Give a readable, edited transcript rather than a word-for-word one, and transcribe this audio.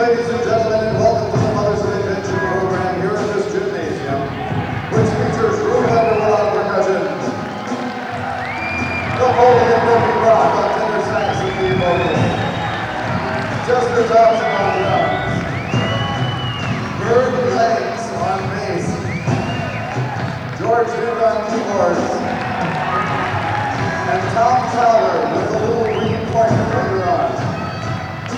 ladies and gentlemen, and welcome to the Mothers of Invention program here at this gymnasium, which features Ruth Underwood on percussion, Napoleon Murphy Brock on tenor sax and lead vocals, Chester Thompson on drums, Bird Legs on bass, George Duke on keyboards, and Tom Fowler with a little green pointer later on.